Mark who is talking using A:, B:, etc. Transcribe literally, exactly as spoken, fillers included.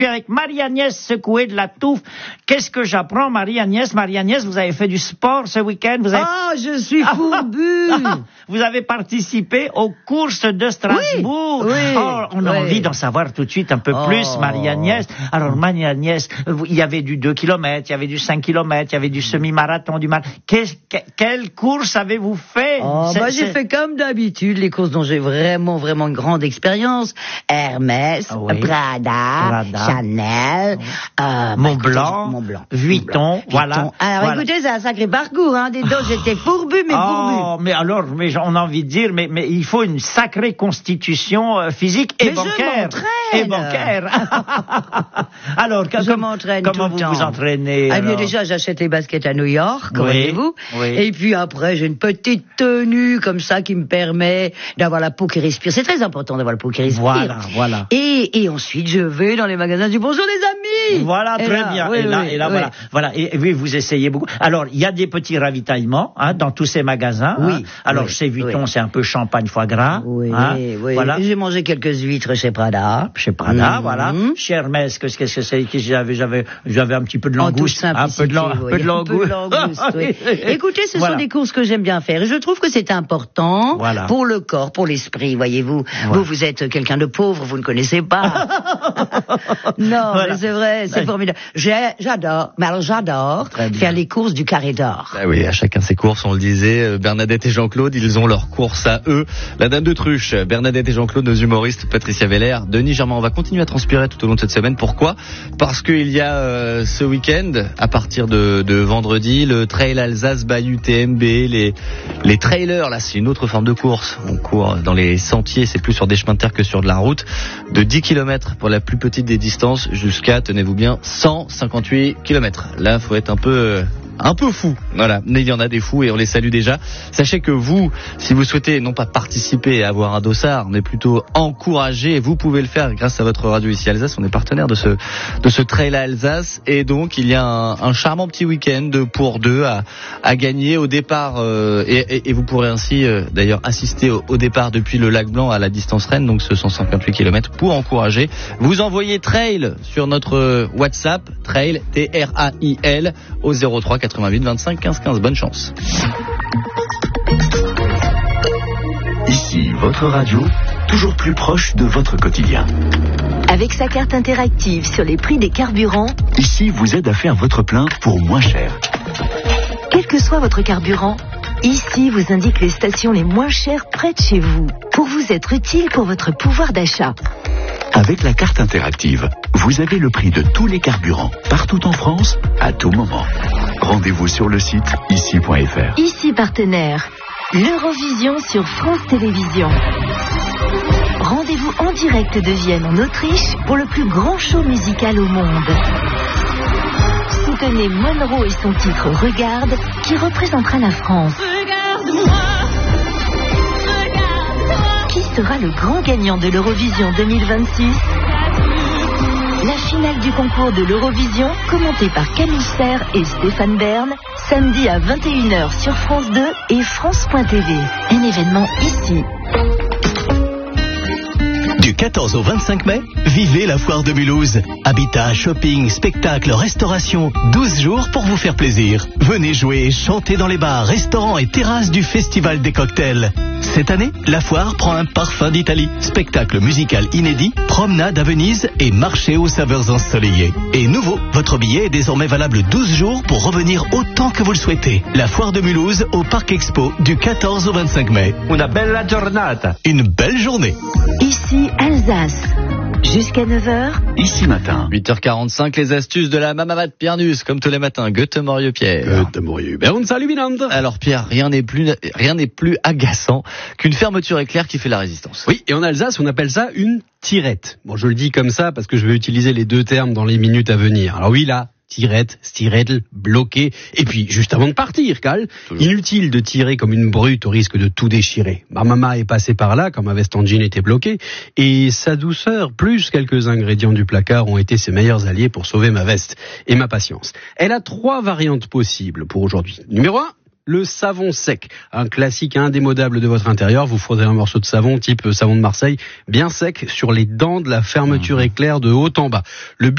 A: Puis avec Marie-Agnès Secoué de la Touffe. Qu'est-ce que j'apprends, Marie-Agnès? Marie-Agnès, vous avez fait du sport ce week-end? Vous avez...
B: Ah, je suis fourbu.
A: Vous avez participé aux courses de Strasbourg.
B: Oui, oui,
A: oh, on a
B: oui.
A: envie d'en savoir tout de suite un peu
B: oh.
A: plus, Marie-Agnès. Alors, Marie-Agnès, il y avait du deux kilomètres, il y avait du cinq kilomètres, il y avait du semi-marathon, du marathon. Qu'est-ce, que, quelle course avez-vous fait?
B: Oh,
A: c'est,
B: bah,
A: c'est...
B: j'ai fait comme d'habitude les courses dont j'ai vraiment, vraiment une grande expérience. Hermès,
A: Ah oui.
B: Prada,
A: Prada,
B: Chanel, euh,
A: Montblanc,
B: bah, Montblanc,
A: Vuitton, voilà.
B: Alors
A: voilà.
B: écoutez, c'est un sacré parcours, hein. Des dos, j'étais fourbu, mais fourbu.
A: Oh, mais alors, mais on a envie de dire, mais, mais il faut une sacrée constitution euh, physique et
B: mais
A: bancaire.
B: Je
A: et bancaire. Alors,
B: je
A: comme,
B: m'entraîne
A: comment
B: tout
A: vous
B: le temps.
A: vous entraînez?
B: Ah,
A: alors
B: bien déjà, j'achète les baskets à New York,
A: oui,
B: voyez-vous.
A: Oui.
B: Et puis après, j'ai une petite tenue comme ça qui me permet d'avoir la peau qui respire. C'est très important d'avoir la peau qui respire.
A: Voilà, voilà.
B: Et, et ensuite, je vais dans les magasins du bonjour les amis.
A: Voilà,
B: et
A: très
B: là,
A: bien.
B: Oui,
A: et là,
B: oui,
A: et là
B: oui.
A: voilà. Voilà. Et oui, vous essayez beaucoup. Alors, il y a des petits ravitaillements hein, dans tous ces magasins.
B: Oui.
A: Hein. Alors,
B: oui,
A: chez Vuitton,
B: oui.
A: c'est un peu champagne foie gras.
B: Oui,
A: hein.
B: oui.
A: Voilà.
B: J'ai mangé quelques huîtres chez Prada.
A: Chez Prada,
B: mmh.
A: voilà. Chez Hermès, qu'est-ce que c'est que j'avais, j'avais, j'avais un petit peu de langouste,
B: un
A: peu de, lang-
B: oui.
A: peu de langouste.
B: langouste oui. Écoutez, ce
A: voilà.
B: sont des courses que j'aime bien faire. Et je trouve que c'est important
A: voilà.
B: pour le corps, pour l'esprit, voyez-vous. Voilà. Vous, vous êtes quelqu'un de pauvre, vous ne connaissez pas. non, voilà. mais c'est vrai, c'est ouais. formidable. J'ai, j'adore, mais alors j'adore faire les courses du Carré d'Or.
C: Ah oui, à chacun ses courses, on le disait. Bernadette et Jean-Claude, ils ont leurs courses à eux. La Dame de Truche, Bernadette et Jean-Claude, nos humoristes, Patricia Veller, Denis Germain. On va continuer à transpirer tout au long de cette semaine. Pourquoi ? Parce qu'il y a euh, ce week-end, à partir de, de vendredi, le Trail Alsace by U T M B, les, les trailers. Là, c'est une autre forme de course. On court dans les sentiers, c'est plus sur des chemins de terre que sur de la route. De dix kilomètres pour la plus petite des distances jusqu'à, tenez-vous bien, cent cinquante-huit kilomètres. Là, faut être un peu... Euh, un peu fou, voilà, mais il y en a des fous et on les salue déjà. Sachez que vous, si vous souhaitez non pas participer et avoir un dossard, mais plutôt encourager, vous pouvez le faire grâce à votre radio ici Alsace. On est partenaire de ce de ce Trail Alsace et donc il y a un, un charmant petit week-end pour deux à, à gagner au départ euh, et, et, et vous pourrez ainsi euh, d'ailleurs assister au, au départ depuis le Lac Blanc à la distance Rennes, donc ce cent cinquante-huit kilomètres pour encourager. Vous envoyez Trail sur notre WhatsApp, Trail T R A I L au zéro trois quatre-vingt-huit vingt-cinq quinze quinze. Bonne chance.
D: Ici, votre radio, toujours plus proche de votre quotidien.
E: Avec sa carte interactive sur les prix des carburants,
D: Ici vous aide à faire votre plein pour moins cher.
E: Quel que soit votre carburant, Ici vous indique les stations les moins chères près de chez vous, pour vous être utile pour votre pouvoir d'achat.
D: Avec la carte interactive, vous avez le prix de tous les carburants, partout en France, à tout moment. Rendez-vous sur le site ici point f r.
E: Ici partenaire, l'Eurovision sur France Télévisions. Rendez-vous en direct de Vienne en Autriche pour le plus grand show musical au monde. Soutenez Monroe et son titre Regarde qui représentera la France.
F: Regarde-moi, regarde-moi.
E: Qui sera le grand gagnant de l'Eurovision deux mille vingt-six? La finale du concours de l'Eurovision, commentée par Camille Serre et Stéphane Bern, samedi à vingt et une heures sur France deux et France point t v. Un événement ici.
G: Du quatorze au vingt-cinq mai, vivez la foire de Mulhouse. Habitat, shopping, spectacle, restauration, douze jours pour vous faire plaisir. Venez jouer et chanter dans les bars, restaurants et terrasses du Festival des cocktails. Cette année, la foire prend un parfum d'Italie. Spectacle musical inédit, promenade à Venise et marché aux saveurs ensoleillées. Et nouveau, votre billet est désormais valable douze jours pour revenir autant que vous le souhaitez. La foire de Mulhouse au Parc Expo du quatorze au vingt-cinq mai.
H: Una bella giornata.
G: Une belle journée.
E: Ici Alsace. Jusqu'à neuf heures.
D: Ici matin.
C: huit heures quarante-cinq, les astuces de la Mamavat Pierre Nus, comme tous les matins. Goethe Morieux Pierre.
H: Goethe Morieux. Ben, on salue Minande.
C: Alors Pierre, rien n'est plus, rien n'est plus agaçant qu'une fermeture éclair qui fait la résistance.
H: Oui, et en Alsace, on appelle ça une tirette. Bon, je le dis comme ça parce que je vais utiliser les deux termes dans les minutes à venir. Alors oui, là, tirette, stirettle, bloqué. Et puis, juste avant de partir, Cal, Toujours. Inutile de tirer comme une brute au risque de tout déchirer. Ma maman est passée par là quand ma veste en jean était bloquée. Et sa douceur, plus quelques ingrédients du placard, ont été ses meilleurs alliés pour sauver ma veste et ma patience. Elle a trois variantes possibles pour aujourd'hui. Numéro un. Le savon sec, un classique indémodable de votre intérieur. Vous frotterez un morceau de savon type savon de Marseille, bien sec, sur les dents de la fermeture éclair de haut en bas. Le